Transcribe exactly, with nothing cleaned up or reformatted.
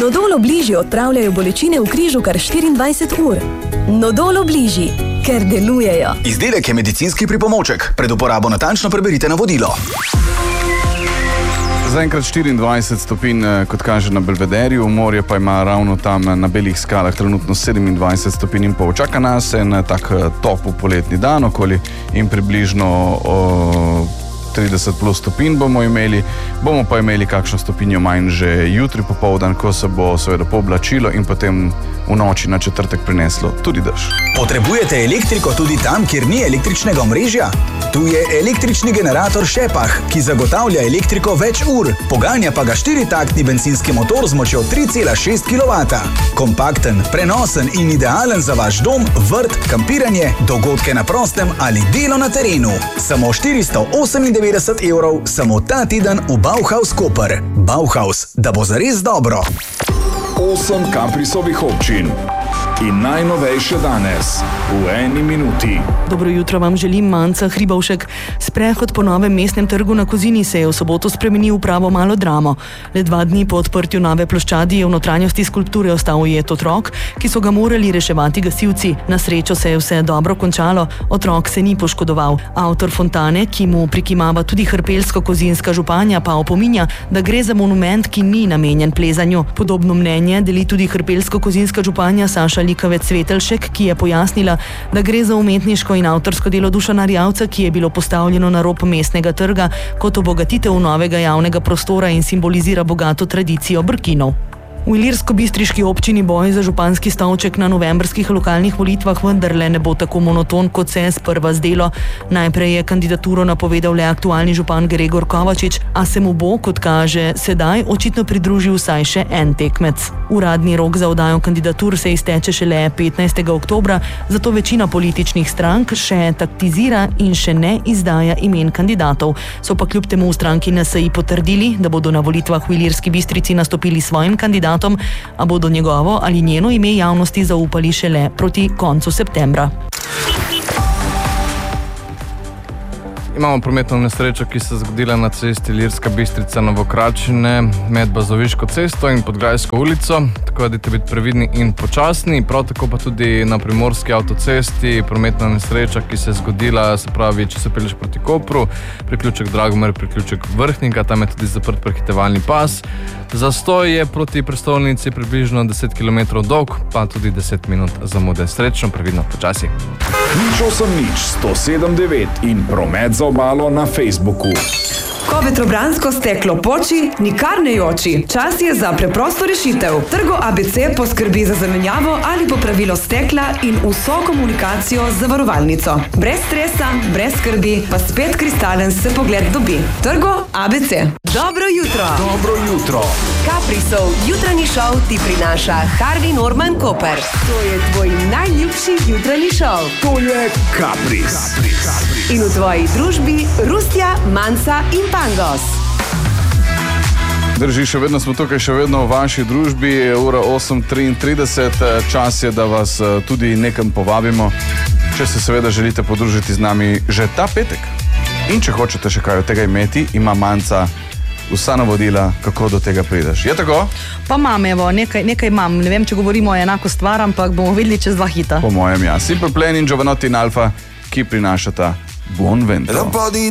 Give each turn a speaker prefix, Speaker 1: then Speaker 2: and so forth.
Speaker 1: Nodol Obliži odpravljajo bolečine v križu kar štiriindvajset ur. Nodol Obliži, ker delujejo.
Speaker 2: Izdelek je medicinski pripomoček. Pred uporabo natančno preberite navodilo.
Speaker 3: Zaenkrat štiriindvajset stopinj, kot kaže na Belvederju, morje pa ima ravno tam na Belih skalah trenutno sedemindvajset stopinj in pol. Čaka nas en tak topel poletni dan, okoli in približno o, trideset plus stopinj bomo imeli. Bomo pa imeli kakšno stopinjo manj že jutri popoldan, ko se bo seveda pooblačilo in potem v noči na četrtek prineslo tudi dež.
Speaker 2: Potrebujete elektriko tudi tam, kjer ni električnega omrežja? Tu je električni generator Šepah, ki zagotavlja elektriko več ur. Poganja pa ga štiritaktni bencinski motor z močjo tri cela šest kilovata. Kompakten, prenosen in idealen za vaš dom, vrt, kampiranje, dogodke na prostem ali delo na terenu. Samo štiristo osemindevetdeset evrov, samo ta teden v Bauhaus Koper. Bauhaus, da bo zares dobro.
Speaker 4: Osem Caprisovih občin in najnovejše danes v eni minuti.
Speaker 5: Dobro jutro vam želim, Manca Hribovšek. Sprehod po novem mestnem trgu na Kozini se je v soboto spremenil v pravo malo dramo. Le dva dni po odprtju nove ploščadi je v notranjosti skulpture ostal ujet otrok, ki so ga morali reševati gasilci. Na srečo se je vse dobro končalo, otrok se ni poškodoval. Avtor fontane, ki mu prikimava tudi hrpeljsko-kozinska županja, pa opominja, da gre za monument, ki ni namenjen plezanju. Podobno mnenje deli tudi hrpeljsko-kozinska županja Saša Likavec Svetelšek, ki je pojasnila, da gre za umetniško in avtorsko delo Dušana Erjavca, ki je bilo postavljeno na rob mestnega trga kot obogatitev novega javnega prostora in simbolizira bogato tradicijo Brkinov. V ilirsko-bistriški občini boj za županski stavček na novembrskih lokalnih volitvah vendarle ne bo tako monoton, kot se je sprva zdelo. Najprej je kandidaturo napovedal le aktualni župan Gregor Kovačič, a se mu bo, kot kaže, sedaj očitno pridružil vsaj še en tekmec. Uradni rok za oddajo kandidatur se izteče šele petnajstega oktobra, zato večina političnih strank še taktizira in še ne izdaja imen kandidatov. So pa kljub temu v stranki N S I potrdili, da bodo na volitvah v Ilirski Bistrici nastopili svojim kandidatom, a bodo njegovo ali njeno ime javnosti zaupali šele proti koncu septembra.
Speaker 3: Imamo prometno nesrečo, ki se je zgodila na cesti Ilirska Bistrica Novokračine med Bazoviško cesto in Podgrajsko ulico, tako da dajte biti previdni in počasni. Prav tako pa tudi na primorski avtocesti prometna nesreča, ki se je zgodila, se pravi, če se pelješ proti Kopru, priključek Dragomer, priključek Vrhnika, tam je tudi zaprt prehitevalni pas. Zastoj je proti prestolnici približno deset kilometrov dolg, pa tudi deset minut zamude. Srečno, previdno, počasi.
Speaker 4: Nič osem nič, sto sedem devet in promet za obalo na Facebooku.
Speaker 6: Ko vetrobransko steklo poči, nikar ne joči. Čas je za preprosto rešitev. Trgo A B C poskrbi za zamenjavo ali popravilo stekla in vso komunikacijo z zavarovalnico. Brez stresa, brez skrbi, pa spet kristalen se pogled dobi. Trgo A B C. Dobro jutro.
Speaker 4: Dobro jutro.
Speaker 6: Caprisov jutranji šov ti prinaša Harvey Norman Koper. To je tvoj najljubši jutranji šov.
Speaker 4: To je Capris.
Speaker 6: In v tvoji družbi Rustja, Manca in Pangos.
Speaker 3: Drži, še vedno smo tukaj, še vedno v vaši družbi, ura osem triintrideset, čas je, da vas tudi nekam povabimo, če se seveda želite podružiti z nami že ta petek. In če hočete še kaj od tega imeti, ima Manca vsa navodila, kako do tega prideš. Je tako?
Speaker 5: Pa imam, evo, nekaj, nekaj imam. Ne vem, če govorimo o enako stvar, ampak bomo videli čez dva hita.
Speaker 3: Po mojem, ja. Simple Plan in Giovanotti in Alfa, ki prinašata Buon Vento.